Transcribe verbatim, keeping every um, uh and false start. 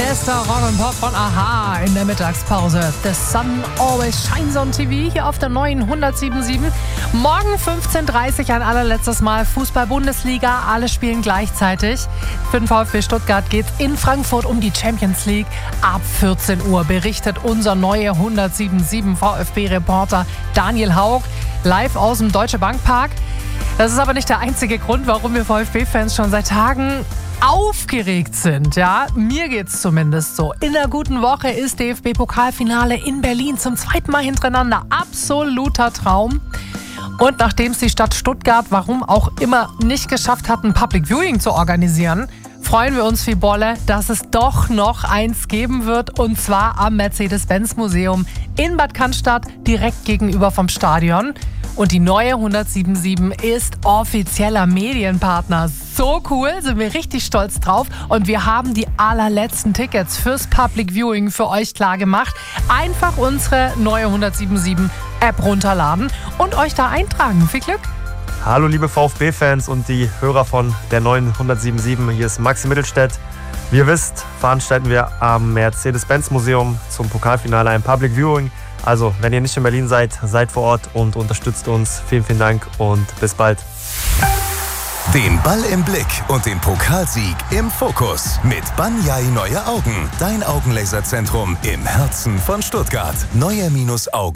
Bester Rock und Pop von Aha in der Mittagspause. The Sun Always Shines on T V hier auf der neuen hundertsieben Komma sieben. Morgen fünfzehn Uhr dreißig ein allerletztes Mal Fußball-Bundesliga. Alle spielen gleichzeitig. Für den VfB Stuttgart geht's in Frankfurt um die Champions League. Ab vierzehn Uhr berichtet unser neuer hundertsieben Komma sieben VfB-Reporter Daniel Hauch live aus dem Deutsche Bank Park. Das ist aber nicht der einzige Grund, warum wir VfB-Fans schon seit Tagen aufgeregt sind, ja. Mir geht's zumindest so. In der guten Woche ist D F B-Pokalfinale in Berlin zum zweiten Mal hintereinander. Absoluter Traum. Und nachdem es die Stadt Stuttgart, warum auch immer, nicht geschafft hat, ein Public Viewing zu organisieren, freuen wir uns wie Bolle, dass es doch noch eins geben wird, und zwar am Mercedes-Benz-Museum in Bad Cannstatt, direkt gegenüber vom Stadion. Und die neue hundertsieben Komma sieben ist offizieller Medienpartner. So cool, sind wir richtig stolz drauf. Und wir haben die allerletzten Tickets fürs Public Viewing für euch klar gemacht. Einfach unsere neue hundertsieben Komma sieben App runterladen und euch da eintragen. Viel Glück! Hallo liebe VfB-Fans und die Hörer von der neuen hundertsieben Komma sieben. Hier ist Maxi Mittelstädt. Wie ihr wisst, veranstalten wir am Mercedes-Benz-Museum zum Pokalfinale ein Public Viewing. Also, wenn ihr nicht in Berlin seid, seid vor Ort und unterstützt uns. Vielen, vielen Dank und bis bald. Den Ball im Blick und den Pokalsieg im Fokus mit Banyai Neue Augen. Dein Augenlaserzentrum im Herzen von Stuttgart. Neue Augen.